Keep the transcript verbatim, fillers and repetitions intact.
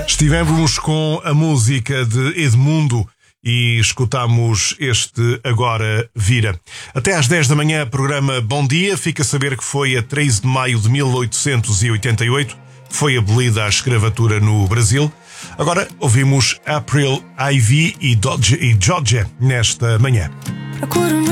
Estivemos com a música de Edmundo e escutamos este Agora Vira. Até às dez da manhã, programa Bom Dia. Fica a saber que foi a treze de maio de mil oitocentos e oitenta e oito que foi abolida a escravatura no Brasil. Agora ouvimos April, Ivy e Georgia nesta manhã.